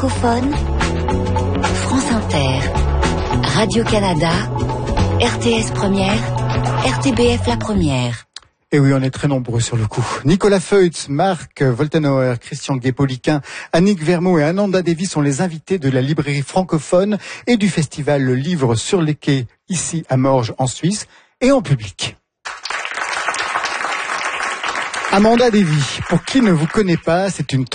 francophone, France Inter, Radio-Canada, RTS Première, RTBF La Première. Et oui, on est très nombreux sur le coup. Nicolas Feutz, Marc Woltenauer, Christian Guépoliquin, Annick Vermeaux et Ananda Devi sont les invités de la librairie francophone et du festival Le Livre sur les quais, ici à Morges en Suisse, et en public. Amanda Devi, pour qui ne vous connaît pas, c'est une